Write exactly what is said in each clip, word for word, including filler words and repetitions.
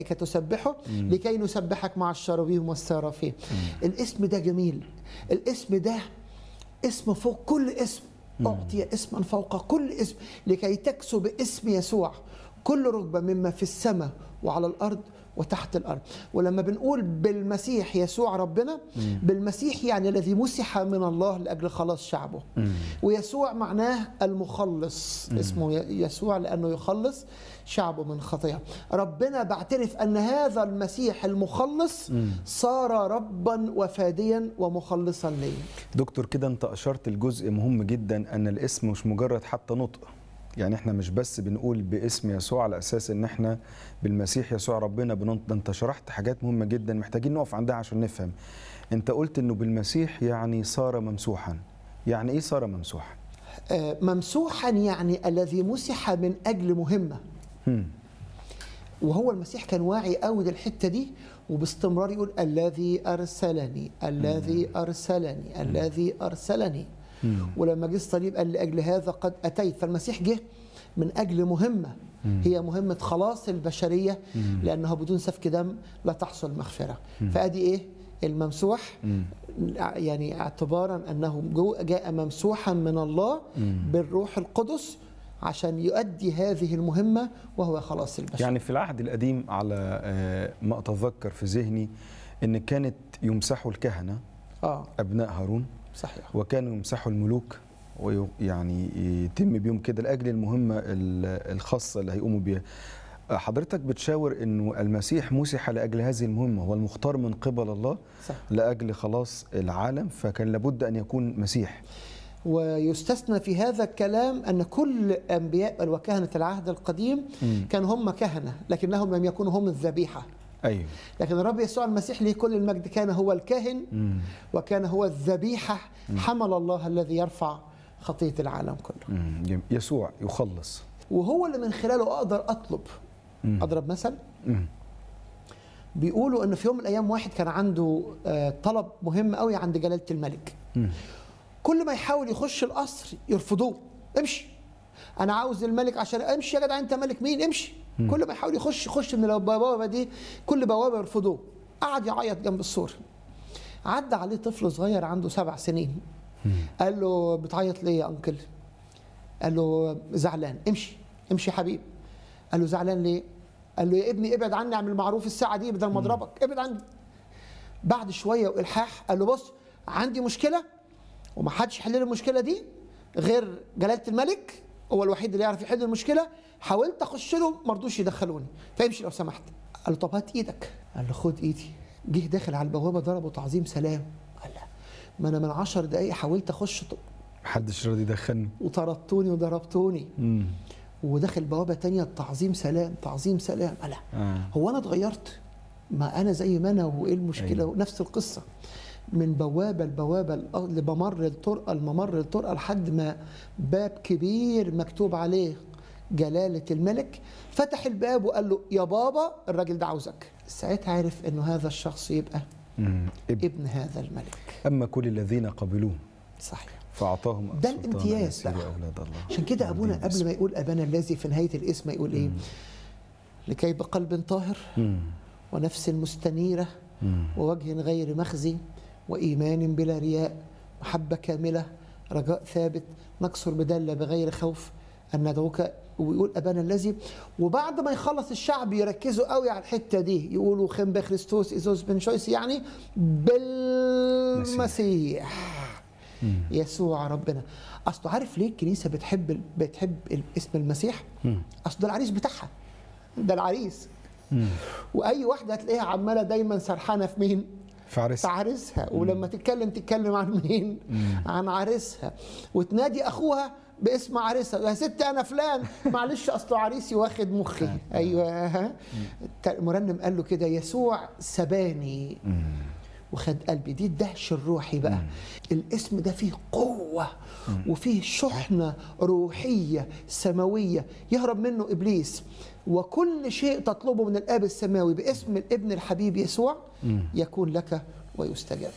تسبحه لكي نسبحك مع الشراويم والسرافين. الاسم ده جميل، الاسم ده اسم فوق كل اسم، أعطي اسما فوق كل اسم لكي تكسو باسم يسوع كل ركبة مما في السماء وعلى الأرض وتحت الأرض. ولما بنقول بالمسيح يسوع ربنا، بالمسيح يعني الذي مسح من الله لأجل خلاص شعبه. ويسوع معناه المخلص، اسمه يسوع لأنه يخلص شعبه من خطيه. ربنا بعترف أن هذا المسيح المخلص صار ربا وفاديا ومخلصا لي. دكتور كده أنت أشرت الجزء مهم جدا، أن الاسم مش مجرد حتى نطق، يعني احنا مش بس بنقول باسم يسوع على اساس ان احنا بالمسيح يسوع ربنا بننطق. ده انت شرحت حاجات مهمه جدا محتاجين نقف عندها عشان نفهم. انت قلت انه بالمسيح يعني صار ممسوحا. يعني ايه صار ممسوحا؟ آه ممسوحا يعني الذي مسح من اجل مهمه. هم. وهو المسيح كان واعي قوي للحته دي، وباستمرار يقول الذي ارسلني الذي ارسلني الذي ارسلني. مم. ولما جه الصليب قال لأجل هذا قد أتيت. فالمسيح جه من أجل مهمة، مم. هي مهمة خلاص البشرية، مم. لأنها بدون سفك دم لا تحصل مغفرة. فأدي إيه الممسوح؟ مم. يعني اعتبارا أنه جاء ممسوحا من الله مم. بالروح القدس عشان يؤدي هذه المهمة وهو خلاص البشر. يعني في العهد القديم على ما أتذكر في ذهني أن كانت يمسحوا الكهنة آه. أبناء هارون، صحيح، وكانوا يمسحوا الملوك ويعني يتم بيهم كده لأجل المهمة الخاصة اللي هيقوموا بيها. حضرتك بتشاور أنه المسيح مسح لأجل هذه المهمة، هو المختار من قبل الله، صح، لأجل خلاص العالم، فكان لابد أن يكون مسيح. ويستثنى في هذا الكلام أن كل أنبياء وكهنة العهد القديم كانوا هم كهنة لكنهم لم يكونوا هم الذبيحة. أيوه. لكن الرب يسوع المسيح ليه كل المجد كان هو الكاهن مم. وكان هو الذبيحة، مم. حمل الله الذي يرفع خطية العالم كله. مم. يسوع يخلص، وهو اللي من خلاله أقدر أطلب. مم. أضرب مثل، مم. بيقولوا أن في يوم من الأيام واحد كان عنده طلب مهم قوي عند جلالة الملك. مم. كل ما يحاول يخش القصر يرفضوه، امشي أنا عاوز الملك عشان امشي يا جدع أنت ملك مين، امشي. مم. كل ما يحاول يخش يخش من البوابه دي كل بوابه يرفضوه. قعد يعيط جنب السور. عدى عليه طفل صغير عنده سبع سنين. مم. قال له بتعيط ليه يا انكل؟ قال له زعلان. امشي امشي يا حبيبي. قال له زعلان ليه؟ قال له يا ابني ابعد عني، اعمل معروف الساعه دي بدل ما اضربك، ابعد عني. بعد شويه والحاح قال له بص عندي مشكله ومحدش يحل لي المشكله دي غير جلاله الملك، هو الوحيد اللي يعرف يحل المشكله. حاولت اخش له ما رضوش يدخلوني، فامشي لو سمحت. قال له طب هات ايدك. قال له خد ايدي. جه داخل على البوابه ضربه تعظيم سلام. قال لا ما انا من عشر دقايق حاولت اخش محدش راضي يدخلني وطردتوني وضربتوني. امم ودخل بوابه ثانيه تعظيم سلام تعظيم سلام. قال لا آه. هو انا اتغيرت؟ ما انا زي ما انا، وايه المشكله؟ أيوه. نفس القصه من بوابه لبوابه لممر الطرقه الممر الطرقه لحد ما باب كبير مكتوب عليه جلالة الملك. فتح الباب وقال له يا بابا الراجل ده عاوزك. ساعتها عرف انه هذا الشخص يبقى ابن, ابن هذا الملك. اما كل الذين قبلوه، صحيح، فاعطاهم ده الامتياز بقى. عشان كده ابونا قبل ما يقول ابانا الذي في نهايه الاسم يقول ايه؟ لكي بقلب طاهر مم. ونفس مستنيره مم. ووجه غير مخزي وايمان بلا رياء محبه كامله رجاء ثابت نكسر بدله بغير خوف أن ندعوك. ويقول أبانا الذي. وبعد ما يخلص الشعب يركزوا قوي على الحتة دي، يقولوا خم بخريستوس إيزوس بن شويس، يعني بالمسيح مم. يسوع ربنا. أصله عارف ليه الكنيسة بتحب بتحب اسم المسيح؟ أصله ده العريس بتاعها، ده العريس. مم. وأي واحدة هتلاقيها عمالة دايما سرحانة في مين؟ في عريسها. عريسها. ولما تتكلم تتكلم عن مين؟ مم. عن عريسها. وتنادي أخوها باسم عريسها، يا ست انا فلان معلش اصله عريسي واخد مخي. ايوه مرنم قال له كده يسوع سباني وخد قلبي. دي الدهش الروحي بقى. الاسم ده فيه قوه وفيه شحنه روحيه سماويه يهرب منه ابليس. وكل شيء تطلبه من الاب السماوي باسم الابن الحبيب يسوع يكون لك ويستجاب.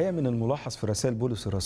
الحقيقه من الملاحظ في رسائل بولس الرسول